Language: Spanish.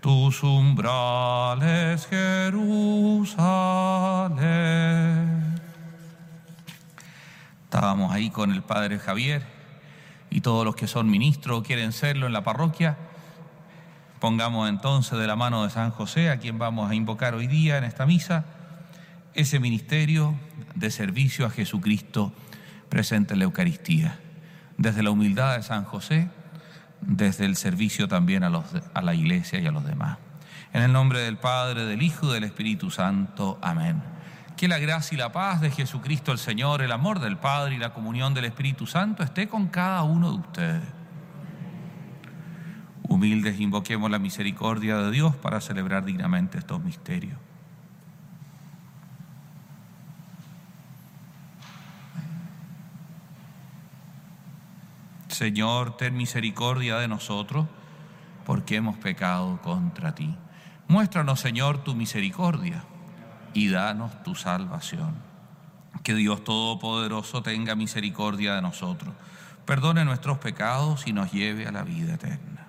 tus umbrales, Jerusalén. Estábamos ahí con el padre Javier y todos los que son ministros o quieren serlo en la parroquia. Pongamos entonces de la mano de San José, a quien vamos a invocar hoy día en esta misa, ese ministerio de servicio a Jesucristo presente en la Eucaristía. Desde la humildad de San José, desde el servicio también a la Iglesia y a los demás. En el nombre del Padre, del Hijo y del Espíritu Santo. Amén. Que la gracia y la paz de Jesucristo el Señor, el amor del Padre y la comunión del Espíritu Santo esté con cada uno de ustedes. Humildes, invoquemos la misericordia de Dios para celebrar dignamente estos misterios. Señor, ten misericordia de nosotros, porque hemos pecado contra ti. Muéstranos, Señor, tu misericordia y danos tu salvación. Que Dios Todopoderoso tenga misericordia de nosotros, perdone nuestros pecados y nos lleve a la vida eterna.